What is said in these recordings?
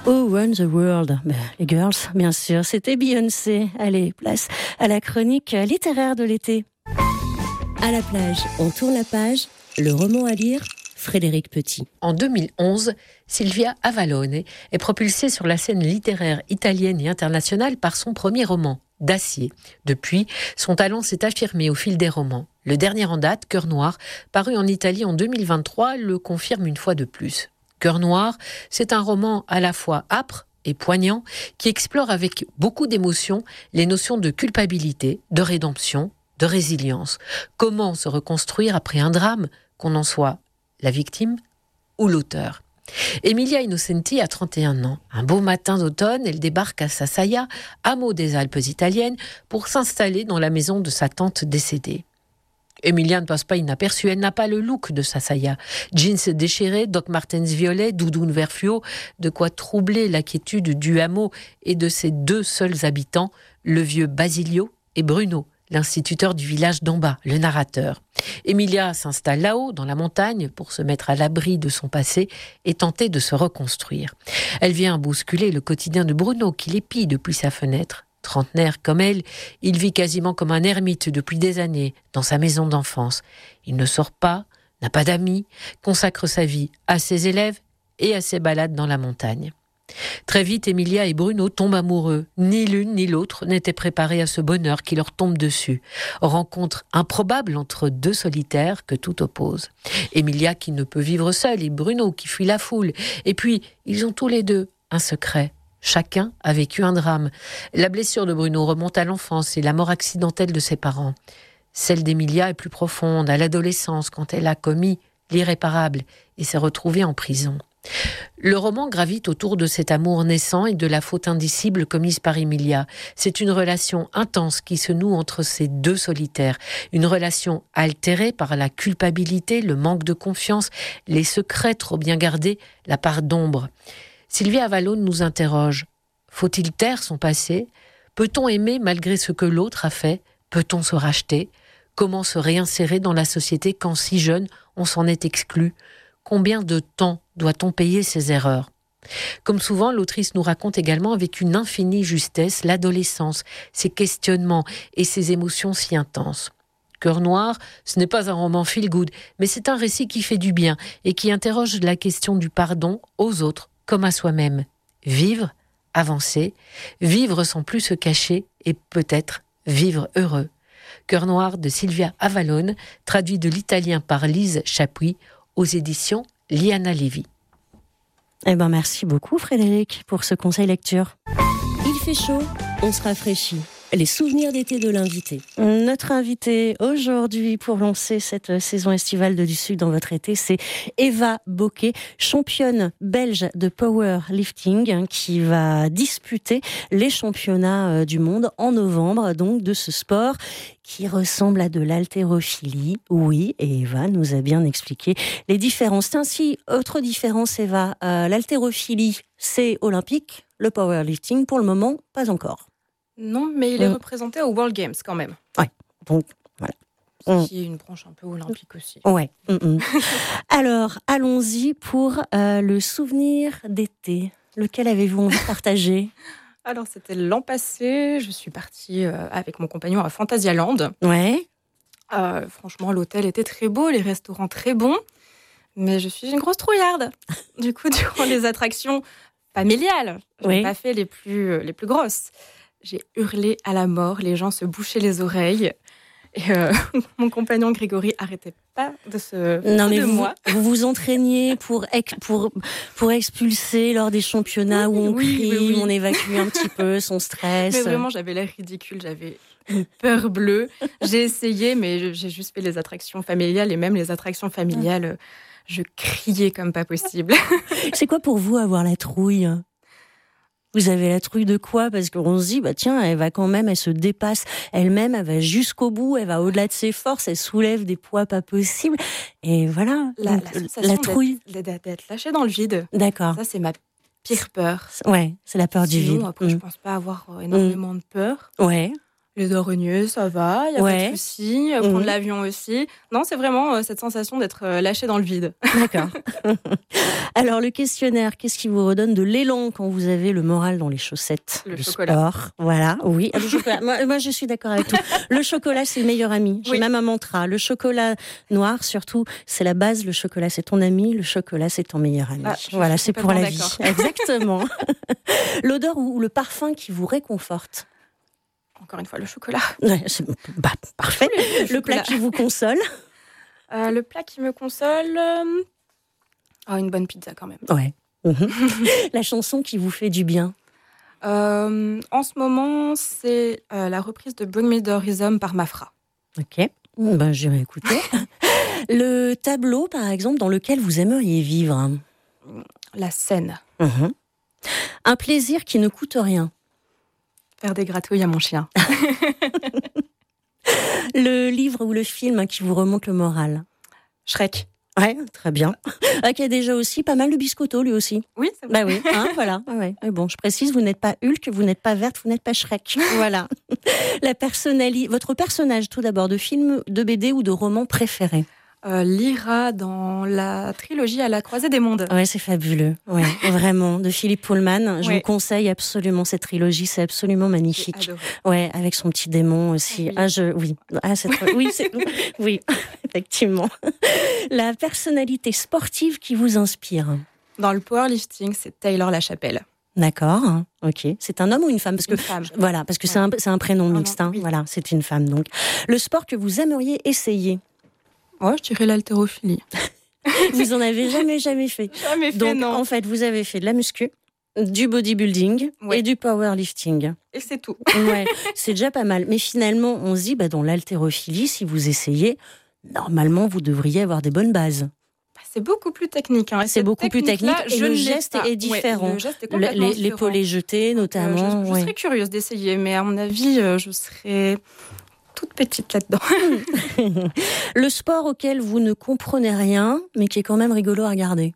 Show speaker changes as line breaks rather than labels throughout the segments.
Oh, Run the World, les girls, bien sûr, c'était Beyoncé. Allez, place à la chronique littéraire de l'été. À la plage, on tourne la page, le roman à lire, Frédéric Petit.
En 2011, Silvia Avallone est propulsée sur la scène littéraire italienne et internationale par son premier roman, Dacier. Depuis, son talent s'est affirmé au fil des romans. Le dernier en date, Cœur noir, paru en Italie en 2023, le confirme une fois de plus. Cœur noir, c'est un roman à la fois âpre et poignant qui explore avec beaucoup d'émotion les notions de culpabilité, de rédemption, de résilience. Comment se reconstruire après un drame, qu'on en soit la victime ou l'auteur. Emilia Innocenti a 31 ans. Un beau matin d'automne, elle débarque à Sassaia, hameau des Alpes italiennes, pour s'installer dans la maison de sa tante décédée. Emilia ne passe pas inaperçue, elle n'a pas le look de Sassaia. Jeans déchirés, Doc Martens violets, doudoune vert fluo, de quoi troubler la quiétude du hameau et de ses deux seuls habitants, le vieux Basilio et Bruno, l'instituteur du village d'en bas, le narrateur. Emilia s'installe là-haut, dans la montagne, pour se mettre à l'abri de son passé et tenter de se reconstruire. Elle vient bousculer le quotidien de Bruno, qui l'épie depuis sa fenêtre. Trentenaire comme elle, il vit quasiment comme un ermite depuis des années dans sa maison d'enfance. Il ne sort pas, n'a pas d'amis, consacre sa vie à ses élèves et à ses balades dans la montagne. Très vite, Emilia et Bruno tombent amoureux. Ni l'une ni l'autre n'étaient préparés à ce bonheur qui leur tombe dessus. Rencontre improbable entre deux solitaires que tout oppose. Emilia qui ne peut vivre seule et Bruno qui fuit la foule. Et puis, ils ont tous les deux un secret. Chacun a vécu un drame. La blessure de Bruno remonte à l'enfance et la mort accidentelle de ses parents. Celle d'Emilia est plus profonde, à l'adolescence, quand elle a commis l'irréparable et s'est retrouvée en prison. Le roman gravite autour de cet amour naissant et de la faute indicible commise par Emilia. C'est une relation intense qui se noue entre ces deux solitaires. Une relation altérée par la culpabilité, le manque de confiance, les secrets trop bien gardés, la part d'ombre. Silvia Avallone nous interroge. Faut-il taire son passé ? Peut-on aimer malgré ce que l'autre a fait ? Peut-on se racheter ? Comment se réinsérer dans la société quand si jeune, on s'en est exclu ? Combien de temps doit-on payer ses erreurs ? Comme souvent, l'autrice nous raconte également avec une infinie justesse l'adolescence, ses questionnements et ses émotions si intenses. Cœur noir, ce n'est pas un roman feel-good, mais c'est un récit qui fait du bien et qui interroge la question du pardon aux autres comme à soi-même. Vivre, avancer, vivre sans plus se cacher et peut-être vivre heureux. Cœur noir de Silvia Avallone, traduit de l'italien par Lise Chapuis, aux éditions Liana Levy.
Merci beaucoup Frédéric pour ce conseil lecture. Il fait chaud, on se rafraîchit. Les souvenirs d'été de l'invité. Notre invitée aujourd'hui pour lancer cette saison estivale de Du Sud dans votre été, c'est Eva Bocquet, championne belge de powerlifting, qui va disputer les championnats du monde en novembre, donc de ce sport qui ressemble à de l'haltérophilie. Oui, et Eva nous a bien expliqué les différences. Ainsi, autre différence, Eva, l'haltérophilie, c'est olympique, le powerlifting, pour le moment, pas encore.
Non, mais il est représenté aux World Games quand même.
Ouais, donc voilà.
Qui est une branche un peu olympique aussi.
Ouais. Alors, allons-y pour le souvenir d'été. Lequel avez-vous envie de partager ?
Alors, c'était l'an passé. Je suis partie avec mon compagnon à Phantasialand.
Ouais.
Franchement, l'hôtel était très beau, les restaurants très bons. Mais je suis une grosse trouillarde. Du coup, durant les attractions familiales, je n'ai pas fait les plus grosses. J'ai hurlé à la mort, les gens se bouchaient les oreilles. Et mon compagnon Grégory arrêtait pas de se foutre de moi.
Vous vous entraîniez pour expulser lors des championnats où on crie, on évacue un petit peu son stress.
Mais vraiment, j'avais l'air ridicule, j'avais une peur bleue. J'ai essayé, mais j'ai juste fait les attractions familiales. Et même les attractions familiales, je criais comme pas possible.
C'est quoi pour vous avoir la trouille ? Vous avez la trouille de quoi ? Parce qu'on se dit, tiens, elle se dépasse elle-même, elle va jusqu'au bout, elle va au-delà de ses forces, elle soulève des poids pas possibles. Et voilà, la trouille.
D'être lâchée dans le vide.
D'accord.
Ça, c'est ma pire peur.
Ouais, c'est la peur du vide.
Après, je pense pas avoir énormément de peur.
Ouais.
Les Doronieux, ça va, il n'y a pas de souci. Prendre l'avion aussi. Non, c'est vraiment cette sensation d'être lâché dans le vide.
D'accord. Alors, le questionnaire, qu'est-ce qui vous redonne de l'élan quand vous avez le moral dans les chaussettes?
Le chocolat.
Sport. Voilà, oui. Le chocolat. Moi, je suis d'accord avec tout. Le chocolat, c'est le meilleur ami. J'ai même un mantra. Le chocolat noir, surtout, c'est la base. Le chocolat, c'est ton ami. Le chocolat, c'est ton meilleur ami. Voilà, c'est pour la vie. Exactement. L'odeur ou le parfum qui vous réconforte?
Encore une fois, le chocolat.
Ouais, parfait. Le plat qui vous console?
Le plat qui me console... une bonne pizza quand même.
Ouais. La chanson qui vous fait du bien?
En ce moment, c'est la reprise de Bring Me the Horizon par Mafra.
Ok, j'irai écouter. Le tableau, par exemple, dans lequel vous aimeriez vivre?
La scène.
Un plaisir qui ne coûte rien?
Faire des gratouilles à mon chien.
Le livre ou le film qui vous remonte le moral?
Shrek.
Ouais, très bien. Qui a déjà aussi pas mal de biscottos, lui aussi.
Oui, c'est vrai.
Bah oui, voilà. Ouais. Bon, je précise, vous n'êtes pas Hulk, vous n'êtes pas verte, vous n'êtes pas Shrek. Voilà. Votre personnage, tout d'abord, de film, de BD ou de roman préféré?
Lyra dans la trilogie À la croisée des mondes.
Ouais, c'est fabuleux. Ouais, vraiment. De Philippe Pullman. Je vous conseille absolument cette trilogie. C'est absolument magnifique. Ouais, avec son petit démon aussi. Oui. Oui, effectivement. La personnalité sportive qui vous inspire?
Dans le powerlifting, c'est Taylor Lachapelle.
D'accord, ok. C'est un homme ou une femme? Parce que,
une femme.
Voilà, parce que c'est un prénom mixte. Oui. Voilà, c'est une femme. Donc, le sport que vous aimeriez essayer?
Je dirais l'haltérophilie.
Vous en avez jamais fait?
Jamais fait,
donc,
non.
En fait, vous avez fait de la muscu, du bodybuilding et du powerlifting.
Et c'est tout.
Ouais, c'est déjà pas mal. Mais finalement, on se dit, dans l'haltérophilie, si vous essayez, normalement, vous devriez avoir des bonnes bases.
C'est beaucoup plus technique.
C'est beaucoup plus technique et le geste est différent.
Le geste est complètement différent.
L'épaule est jetée, notamment.
Je serais curieuse d'essayer, mais à mon avis, je serais toute petite là-dedans.
Le sport auquel vous ne comprenez rien, mais qui est quand même rigolo à regarder?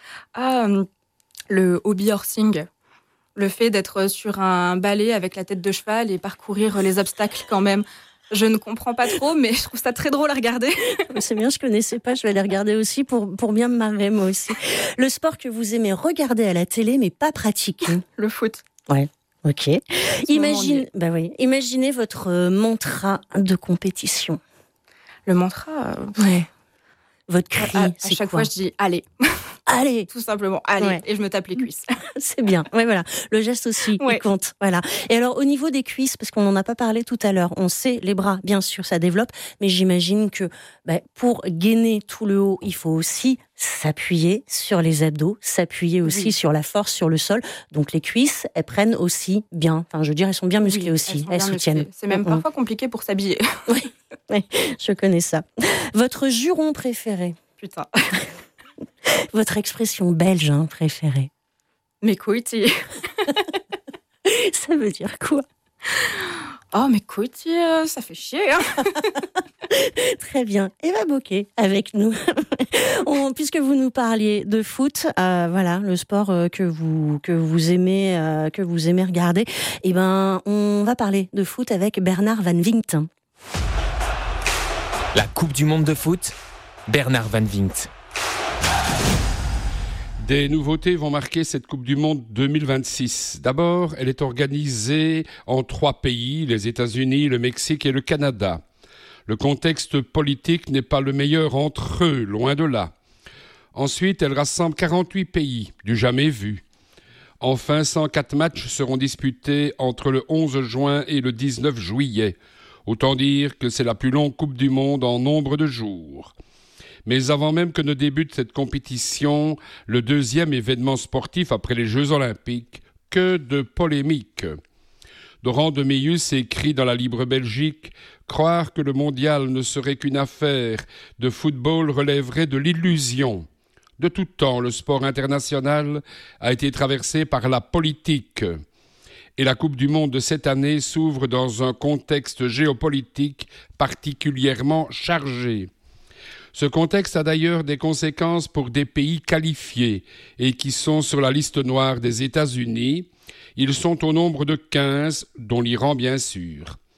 Le hobby horsing. Le fait d'être sur un balai avec la tête de cheval et parcourir les obstacles quand même. Je ne comprends pas trop, mais je trouve ça très drôle à regarder. C'est
bien, je connaissais pas, je vais aller regarder aussi pour bien me marrer moi aussi. Le sport que vous aimez regarder à la télé, mais pas pratiquer?
Le foot.
Ouais. Ok. Imaginez votre mantra de compétition.
Le mantra.
Votre cri, c'est
à chaque
quoi?
fois, je dis allez.
Allez,
tout simplement, allez, et je me tape les cuisses.
C'est bien. Ouais, voilà. Le geste aussi, il compte. Voilà. Et alors, au niveau des cuisses, parce qu'on n'en a pas parlé tout à l'heure, on sait les bras, bien sûr, ça développe, mais j'imagine que pour gainer tout le haut, il faut aussi s'appuyer sur les abdos, s'appuyer aussi sur la force sur le sol. Donc les cuisses, elles prennent aussi bien. Enfin, je veux dire, elles sont bien musclées aussi. Elles soutiennent. Musclées.
C'est même parfois compliqué pour s'habiller.
Oui, je connais ça. Votre juron préféré?
Putain.
Votre expression belge préférée?
Mes coïtiers.
Ça veut dire quoi?
Mes coïtiers, ça fait chier.
Très bien. Eva Bocquet avec nous. Puisque vous nous parliez de foot, le sport que vous aimez regarder, on va parler de foot avec Bernard Van Vingt.
La Coupe du Monde de foot, Bernard Van Vingt.
Des nouveautés vont marquer cette Coupe du Monde 2026. D'abord, elle est organisée en 3 pays, les États-Unis, le Mexique et le Canada. Le contexte politique n'est pas le meilleur entre eux, loin de là. Ensuite, elle rassemble 48 pays, du jamais vu. Enfin, 104 matchs seront disputés entre le 11 juin et le 19 juillet. Autant dire que c'est la plus longue Coupe du Monde en nombre de jours. Mais avant même que ne débute cette compétition, le deuxième événement sportif après les Jeux Olympiques, que de polémiques. Doran de Meilhus écrit dans la Libre Belgique « Croire que le mondial ne serait qu'une affaire de football relèverait de l'illusion. De tout temps, le sport international a été traversé par la politique. Et la Coupe du Monde de cette année s'ouvre dans un contexte géopolitique particulièrement chargé. Ce contexte a d'ailleurs des conséquences pour des pays qualifiés et qui sont sur la liste noire des États-Unis. Ils sont au nombre de 15, dont l'Iran bien sûr.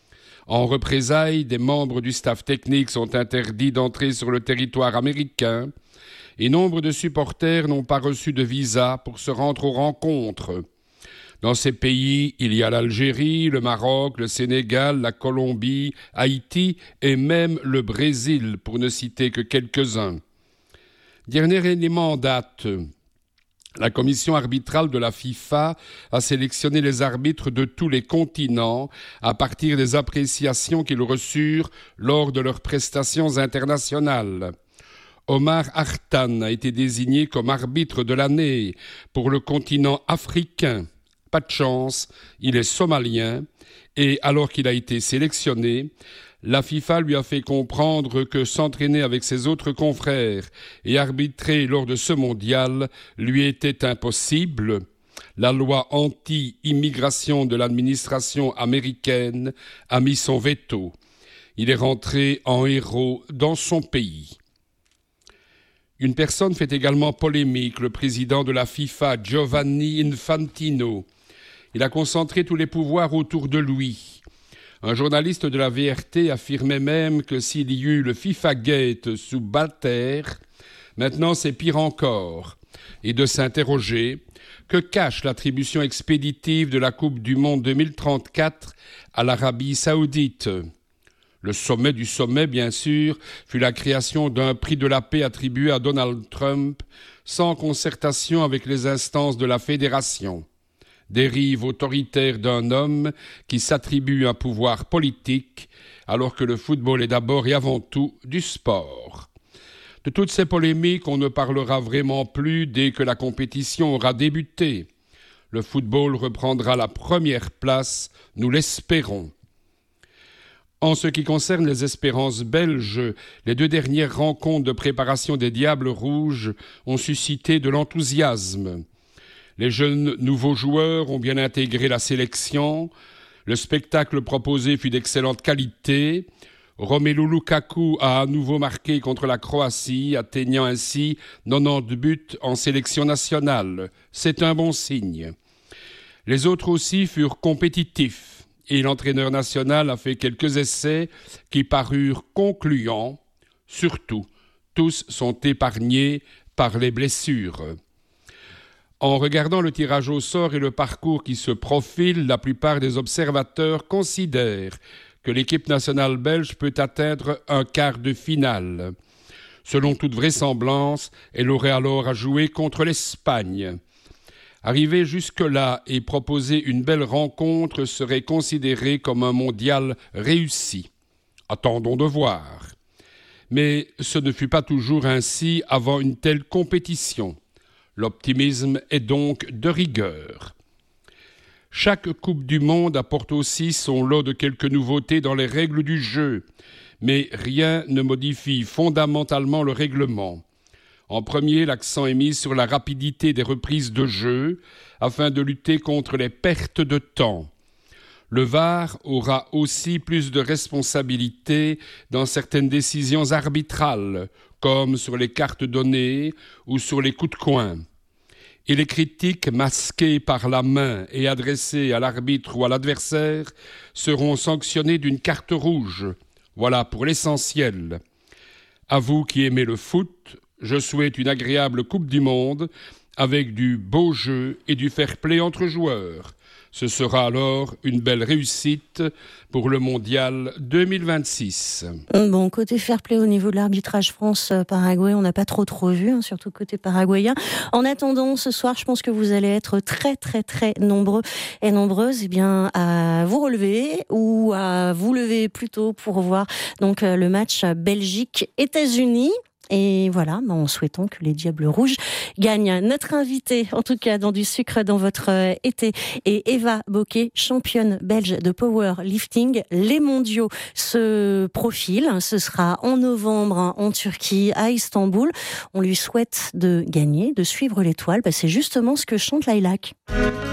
En représailles, des membres du staff technique sont interdits d'entrer sur le territoire américain et nombre de supporters n'ont pas reçu de visa pour se rendre aux rencontres. Dans ces pays, il y a l'Algérie, le Maroc, le Sénégal, la Colombie, Haïti et même le Brésil, pour ne citer que quelques-uns. Dernier élément en date, la commission arbitrale de la FIFA a sélectionné les arbitres de tous les continents à partir des appréciations qu'ils reçurent lors de leurs prestations internationales. Omar Artan a été désigné comme arbitre de l'année pour le continent africain. Pas de chance, il est somalien et alors qu'il a été sélectionné, la FIFA lui a fait comprendre que s'entraîner avec ses autres confrères et arbitrer lors de ce mondial lui était impossible. La loi anti-immigration de l'administration américaine a mis son veto. Il est rentré en héros dans son pays. Une personne fait également polémique, le président de la FIFA, Gianni Infantino. Il a concentré tous les pouvoirs autour de lui. Un journaliste de la VRT affirmait même que s'il y eut le FIFA Gate sous Blatter, maintenant c'est pire encore. Et de s'interroger, que cache l'attribution expéditive de la Coupe du Monde 2034 à l'Arabie Saoudite ? Le sommet du sommet, bien sûr, fut la création d'un prix de la paix attribué à Donald Trump sans concertation avec les instances de la fédération. Dérive autoritaire d'un homme qui s'attribue un pouvoir politique alors que le football est d'abord et avant tout du sport. De toutes ces polémiques, on ne parlera vraiment plus dès que la compétition aura débuté. Le football reprendra la première place, nous l'espérons. En ce qui concerne les espérances belges, les 2 dernières rencontres de préparation des Diables Rouges ont suscité de l'enthousiasme. Les jeunes nouveaux joueurs ont bien intégré la sélection. Le spectacle proposé fut d'excellente qualité. Romelu Lukaku a à nouveau marqué contre la Croatie, atteignant ainsi 90 buts en sélection nationale. C'est un bon signe. Les autres aussi furent compétitifs et l'entraîneur national a fait quelques essais qui parurent concluants. Surtout, tous sont épargnés par les blessures. En regardant le tirage au sort et le parcours qui se profile, la plupart des observateurs considèrent que l'équipe nationale belge peut atteindre un quart de finale. Selon toute vraisemblance, elle aurait alors à jouer contre l'Espagne. Arriver jusque-là et proposer une belle rencontre serait considéré comme un mondial réussi. Attendons de voir. Mais ce ne fut pas toujours ainsi avant une telle compétition. L'optimisme est donc de rigueur. Chaque Coupe du Monde apporte aussi son lot de quelques nouveautés dans les règles du jeu, mais rien ne modifie fondamentalement le règlement. En premier, l'accent est mis sur la rapidité des reprises de jeu, afin de lutter contre les pertes de temps. Le VAR aura aussi plus de responsabilités dans certaines décisions arbitrales, comme sur les cartes données ou sur les coups de coin. Et les critiques masquées par la main et adressées à l'arbitre ou à l'adversaire seront sanctionnées d'une carte rouge. Voilà pour l'essentiel. À vous qui aimez le foot, je souhaite une agréable Coupe du Monde avec du beau jeu et du fair-play entre joueurs. Ce sera alors une belle réussite pour le Mondial 2026.
Bon, côté fair-play au niveau de l'arbitrage France-Paraguay, on n'a pas trop vu, surtout côté paraguayen. En attendant, ce soir, je pense que vous allez être très nombreux et nombreuses à vous relever ou à vous lever plutôt pour voir donc le match Belgique-États-Unis. Et voilà, en souhaitant que les Diables Rouges gagnent. Notre invitée, en tout cas, dans du sucre dans votre été, est Eva Bocquet, championne belge de powerlifting. Les mondiaux se profilent. Ce sera en novembre en Turquie, à Istanbul. On lui souhaite de gagner, de suivre l'étoile. C'est justement ce que chante Lilac.